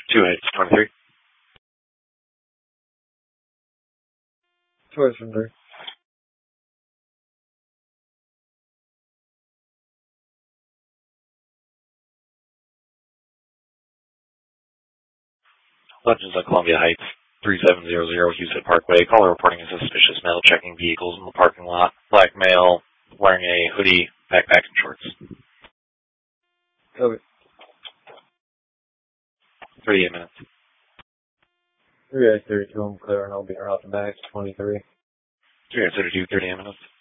Two hits, 23. Choice from 3. Legends of Columbia Heights, 3700 Houston Parkway. Caller reporting a suspicious male checking vehicles in the parking lot. Black male, wearing a hoodie, backpack, and shorts. Okay. 38 minutes. 3 32, I'm clear, and I'll be around the back, 23. 332, 38 minutes.